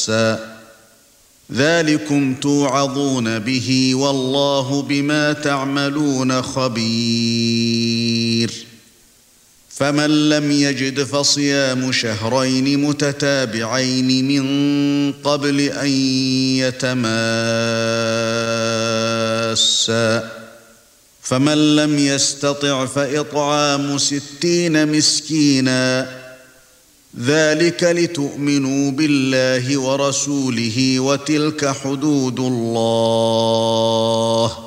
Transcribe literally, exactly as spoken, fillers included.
مَسًّا ذَلِكُمْ تُوعَظُونَ بِهِ وَاللَّهُ بِمَا تَعْمَلُونَ خَبِيرٌ فَمَن لَّمْ يَجِدْ فَصِيَامُ شَهْرَيْنِ مُتَتَابِعَيْنِ مِن قَبْلِ أَن يَتَمَاسَّا فَمَن لَّمْ يَسْتَطِعْ فَإِطْعَامُ سِتِّينَ مِسْكِينًا ذَلِكَ لِتُؤْمِنُوا بِاللَّهِ وَرَسُولِهِ وَتِلْكَ حُدُودُ اللَّهِ